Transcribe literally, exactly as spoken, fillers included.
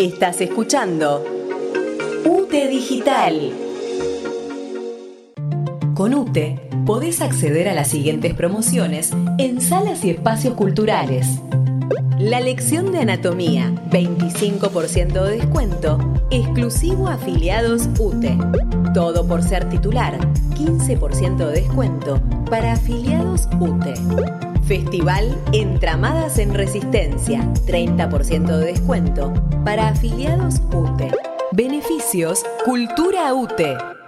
Estás escuchando UTE Digital. Con UTE podés acceder a las siguientes promociones en salas y espacios culturales. La lección de anatomía, veinticinco por ciento de descuento, exclusivo a afiliados UTE. Todo por ser titular, quince por ciento de descuento para afiliados UTE. Festival Entramadas en Resistencia, treinta por ciento de descuento para afiliados UTE. Beneficios Cultura UTE.